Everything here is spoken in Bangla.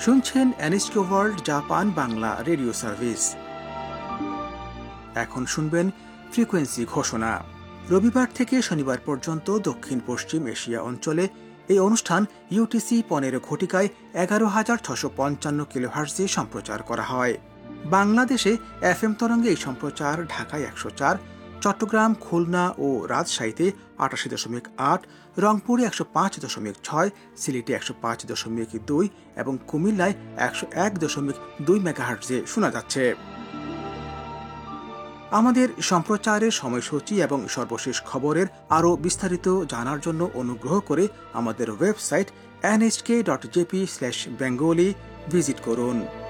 শুনছেন NHK world Japan Bangla radio service. এখন শুনবেন ফ্রিকোয়েন্সি ঘোষণা। রবিবার থেকে শনিবার পর্যন্ত দক্ষিণ পশ্চিম এশিয়া অঞ্চলে এই অনুষ্ঠান UTC 15 ঘটিকায় 11,655 কিলোহার্টজে সম্প্রচার করা হয়। বাংলাদেশে FM তরঙ্গে এই সম্প্রচার ঢাকায় 104, চট্টগ্রাম, খুলনা ও রাজশাহীতে 88.8, রংপুরে 105.6, সিলেটে 105.2 এবং কুমিল্লায় 101.2 মেগাহার্টজে শোনা যাচ্ছে। আমাদের সম্প্রচারের সময়সূচি এবং সর্বশেষ খবরের আরও বিস্তারিত জানার জন্য অনুগ্রহ করে আমাদের ওয়েবসাইট nhk.jp/bengali ভিজিট করুন।